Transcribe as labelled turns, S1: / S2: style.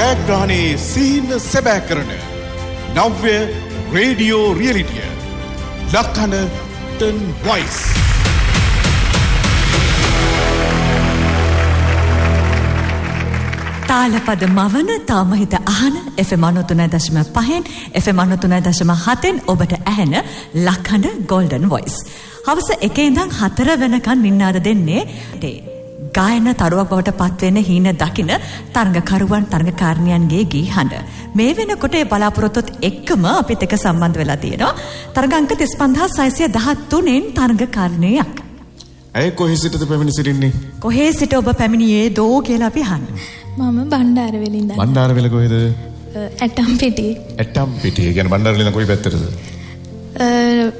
S1: ජයග්‍රහණයේ සීන සැබෑ කරන නව්‍ය radio රියලිටිය ලක්හඬ ton voice.
S2: තාලපද මවන තාමහිත අහන FM 93.5 FM 93.7 ඔබට ඇහෙන ලක්හඬ ගෝල්ඩන් වොයිස්. හවස 1 ඉඳන් 4 වෙනකන් නින්නාද දෙන්නේ ගායන තරුවක් බවට පත්වෙන හීන දකින තරඟකරුවන් තරඟකාරණියන්ගේ ගී හඬ. මේ වෙනකොට ඒ බලාපොරොත්තුත් එක්කම අපිත් එක්ක සම්බන්ධ වෙලා තියෙනවා. තරඟ අංක 35613න් තරඟකාරණියක්.
S1: ඇය කොහේ සිටද පැමිණ සිටින්නේ?
S2: කොහේ සිට ඔබ පැමිණියේ දෝ කියලා අපි අහන්නේ.
S3: මම බණ්ඩාරවෙල ඉඳන්.
S1: බණ්ඩාරවෙල කොහෙද?
S3: ඇටම්පිටිය.
S1: ඇටම්පිටිය කියන්නේ බණ්ඩාරවෙල ඉඳන් කොයි පැත්තටද?